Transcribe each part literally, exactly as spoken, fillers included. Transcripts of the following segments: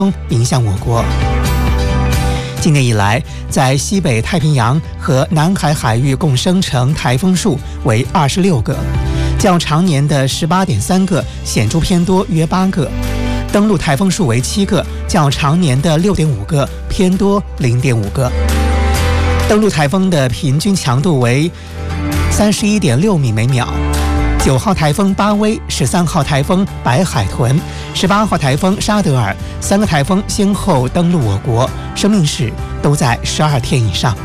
影响我国。今年以来，在西北太平洋和南海海域共生成台风数为二十六个，较常年的十八点三个显著偏多约八个。登陆台风数为七个，较常年的六点五个偏多零点五个。登陆台风的平均强度为三十一点六米每秒。九号台风巴威、十三号台风白海豚、十八号台风沙德尔三个台风先后登陆我国，生命史都在十二天以上。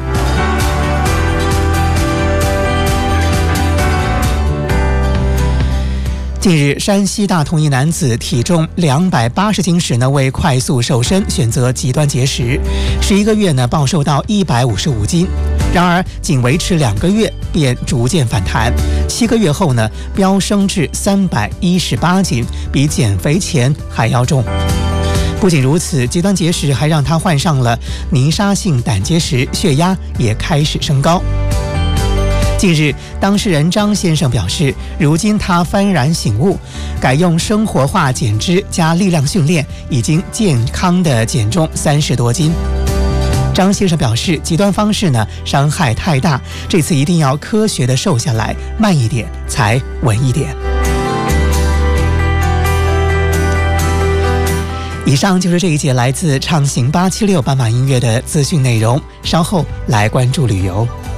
近日，山西大同一男子体重两百八十斤时呢，为快速瘦身选择极端节食，十一个月呢暴瘦到一百五十五斤。然而，仅维持两个月便逐渐反弹，七个月后呢飙升至三百一十八斤，比减肥前还要重。不仅如此，极端节食还让他患上了泥沙性胆结石，血压也开始升高。近日，当事人张先生表示，如今他幡然醒悟，改用生活化减脂加力量训练，已经健康的减重三十多斤。张先生表示，极端方式呢伤害太大，这次一定要科学的瘦下来，慢一点才稳一点。以上就是这一节来自畅行八七六斑马音乐的资讯内容，稍后来关注旅游。